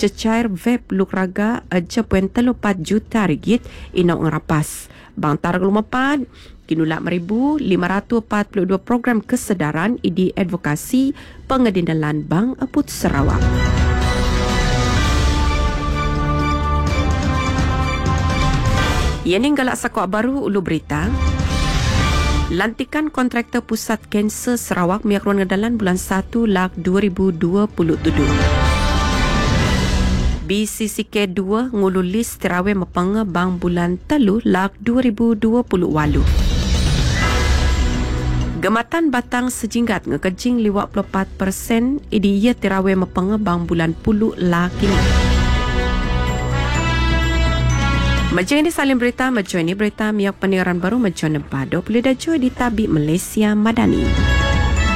cecair vape lukraga 1.34 juta ringgit ina ngerapas. Bang Targa Lumapan kinulak 1,542 program kesedaran di advokasi pengedinalan Bank Aput Sarawak. Yang galak sakok baru ulu berita. Lantikan kontraktor Pusat Kanser Sarawak miak ruang ngedalan bulan 1 Lak 2027. BCCK 2 ngulu list terawih mepanga bang bulan 3 Lak 2028. Gematan batang sejinggat ngekejing 54% idi ia terawih mepanga bang bulan 10 Lak ini. Macam ini saling berita, macam ini berita miak pendengaran baru macam 20 di Tabi Malaysia Madani.